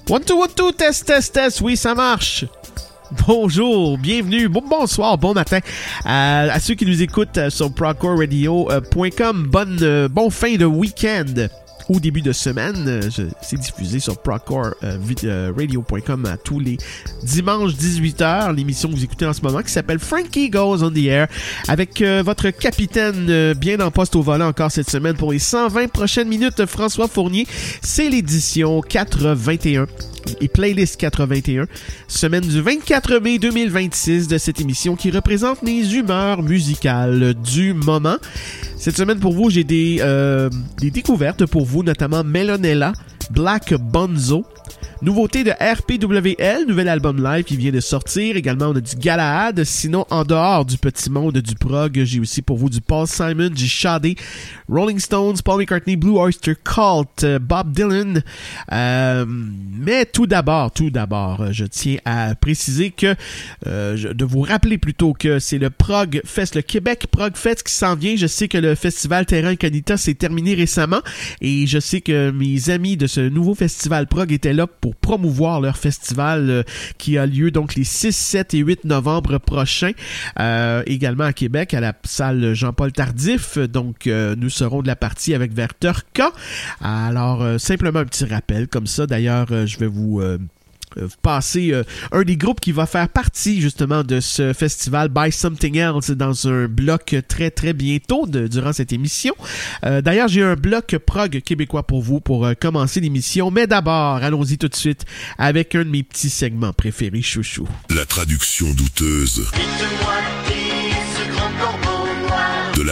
One, two, test, oui, ça marche. Bonjour, bienvenue, bonsoir, bon matin à ceux qui nous écoutent sur ProgCoreRadio.com. Bon fin de week-end ou début de semaine. C'est diffusé sur ProgCoreRadio.com tous les dimanches 18h. L'émission que vous écoutez en ce moment qui s'appelle Frankie Goes on the Air avec votre capitaine bien en poste au volant encore cette semaine pour les 120 prochaines minutes. François Fournier, c'est l'édition 421 et playlist 421, semaine du 24 mai 2026 de cette émission qui représente mes humeurs musicales du moment. Cette semaine pour vous, j'ai des découvertes pour vous, notamment Melonella, Black Bonzo, nouveauté de RPWL, nouvel album live qui vient de sortir. Également, on a du Galahad. Sinon, en dehors du petit monde du prog, j'ai aussi pour vous du Paul Simon, du Sade, Rolling Stones, Paul McCartney, Blue Oyster Cult, Bob Dylan. Mais tout d'abord, je tiens à préciser que, de vous rappeler plutôt que c'est le Prog Fest, le Québec Prog Fest qui s'en vient. Je sais que le festival Terra Incognita s'est terminé récemment et je sais que mes amis de ce nouveau festival prog étaient là pour promouvoir leur festival qui a lieu donc les 6, 7 et 8 novembre prochains. Également à Québec, à la salle Jean-Paul Tardif. Donc, nous serons de la partie avec Verterka. Alors, simplement un petit rappel comme ça. D'ailleurs, je vais vous passer un des groupes qui va faire partie justement de ce festival Buy Something Else dans un bloc très très bientôt durant cette émission. D'ailleurs, j'ai un bloc prog québécois pour vous pour commencer l'émission, mais d'abord, allons-y tout de suite avec un de mes petits segments préférés, chouchou. La traduction douteuse. Dites-moi qui ce grand corbeau